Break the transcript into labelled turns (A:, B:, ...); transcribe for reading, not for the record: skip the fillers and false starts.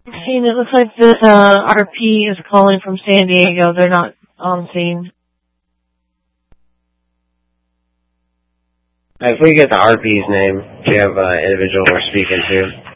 A: Scene, it looks like this RP is calling from San Diego. They're not on scene.
B: If we get the RP's name, do you have an individual we're speaking to?